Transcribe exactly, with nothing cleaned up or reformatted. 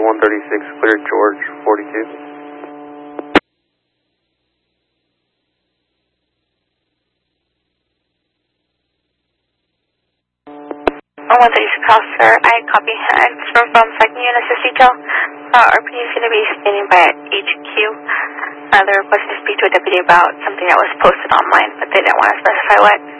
one thirty-six, clear George forty-two. one thirty-six officer, I copy. I'm from, from second unit assist detail. Uh, our P D is going to be standing by at H Q. Uh, they're requesting to speak to a deputy about something that was posted online, but they didn't want to specify what.